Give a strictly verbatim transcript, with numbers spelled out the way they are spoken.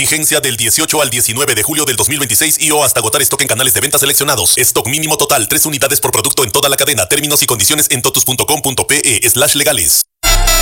Vigencia del dieciocho al diecinueve de julio del dos mil veintiséis y o hasta agotar stock en canales de venta seleccionados. Stock mínimo total, tres unidades por producto en toda la cadena. Términos y condiciones en totus punto com punto pe slash legales.